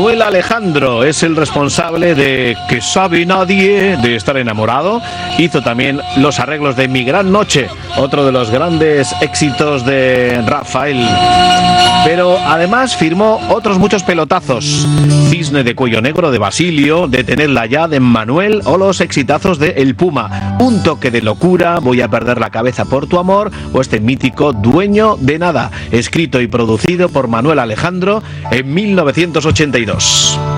Manuel Alejandro es el responsable de Que sabe nadie de estar enamorado. Hizo también los arreglos de Mi gran noche, otro de los grandes éxitos de Rafael. Pero además firmó otros muchos pelotazos: Cisne de cuello negro de Basilio, De tenerla ya de Manuel, o los exitazos de El Puma, Un toque de locura, Voy a perder la cabeza por tu amor, o este mítico Dueño de nada, escrito y producido por Manuel Alejandro en 1982.